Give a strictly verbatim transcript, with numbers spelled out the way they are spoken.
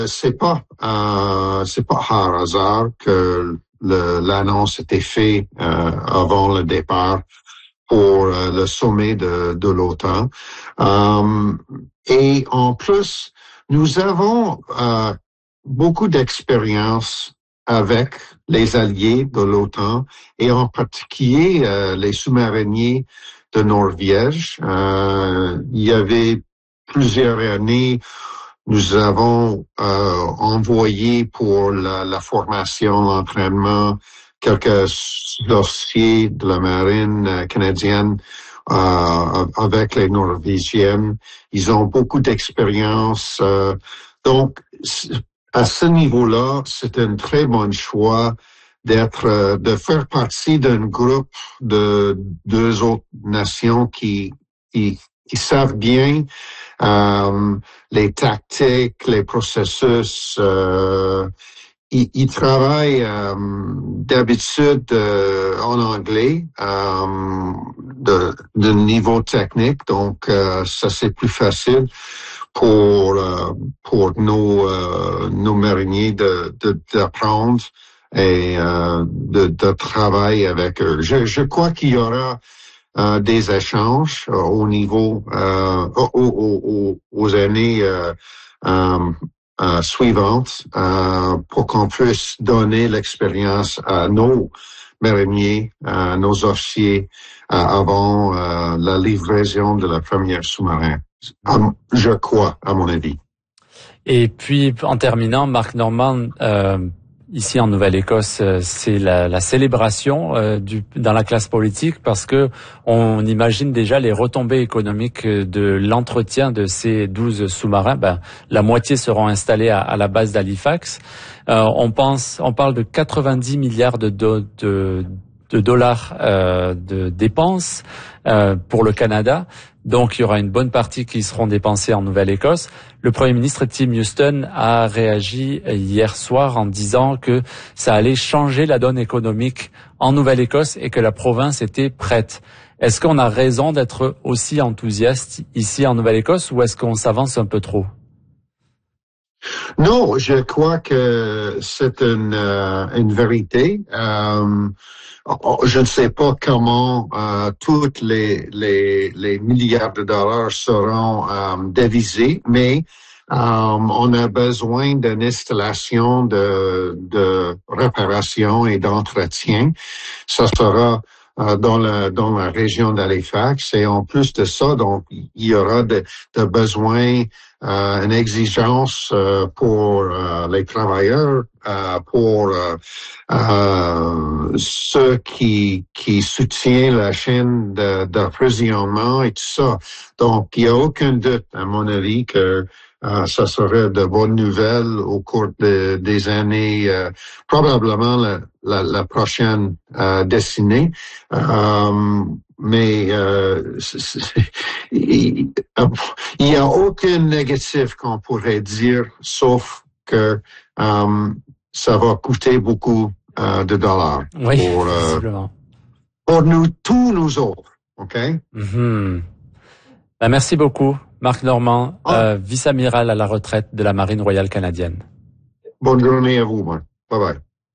c'est pas euh, c'est pas par hasard que le, l'annonce était faite euh, avant le départ pour euh, le sommet de, de l'OTAN. Euh, et en plus, nous avons euh, beaucoup d'expérience avec les alliés de l'OTAN et en particulier euh, les sous-mariniers de Norvège. Euh, il y avait plusieurs années, nous avons euh, envoyé pour la, la formation, l'entraînement, quelques officiers de la marine canadienne euh, avec les Norvégiennes. Ils ont beaucoup d'expérience. Euh, donc, à ce niveau-là, c'est un très bon choix d'être, de faire partie d'un groupe de deux autres nations qui, qui, qui savent bien euh, les tactiques, les processus. Euh, ils, ils travaillent euh, d'habitude euh, en anglais euh, de, de niveau technique, donc euh, ça c'est plus facile pour euh, pour nos euh, nos mariniers de, de d'apprendre et euh, de, de travailler avec eux. Je, je crois qu'il y aura euh, des échanges euh, au niveau euh, aux, aux, aux années euh, euh, euh, suivantes euh, pour qu'on puisse donner l'expérience à nos mariniers, à nos officiers euh, avant euh, la livraison de la première sous-marin. Je crois, à mon avis. Et puis, en terminant, Marc Normand, euh, ici en Nouvelle-Écosse, c'est la, la célébration euh, du, dans la classe politique parce que on imagine déjà les retombées économiques de l'entretien de ces douze sous-marins. Ben, la moitié seront installés à, à la base d'Halifax. Euh, on pense, on parle de quatre-vingt-dix milliards de, de, de de dollars euh, de dépenses euh, pour le Canada. Donc, il y aura une bonne partie qui seront dépensées en Nouvelle-Écosse. Le Premier ministre Tim Houston a réagi hier soir en disant que ça allait changer la donne économique en Nouvelle-Écosse et que la province était prête. Est-ce qu'on a raison d'être aussi enthousiaste ici en Nouvelle-Écosse ou est-ce qu'on s'avance un peu trop? Non, je crois que c'est une, euh, une vérité. Euh, je ne sais pas comment euh, toutes les, les, les milliards de dollars seront euh, devisés, mais euh, on a besoin d'une installation de, de réparation et d'entretien. Ça sera euh, dans la dans la région d'Halifax et en plus de ça, donc il y aura de, de besoins Euh, une exigence euh, pour euh, les travailleurs, euh, pour euh, euh, ceux qui qui soutiennent la chaîne de, d'approvisionnement et tout ça. Donc, il n'y a aucun doute, à mon avis, que euh, ça serait de bonnes nouvelles au cours de, des années, euh, probablement la, la, la prochaine euh, décennie. Euh, Mais euh, c'est, c'est, il n'y a aucun négatif qu'on pourrait dire, sauf que um, ça va coûter beaucoup uh, de dollars oui, pour, uh, pour nous, tous nous autres. OK? Mm-hmm. Ben, merci beaucoup, Marc Normand, ah. euh, vice-amiral à la retraite de la Marine royale canadienne. Bonne journée à vous, man. Bye bye.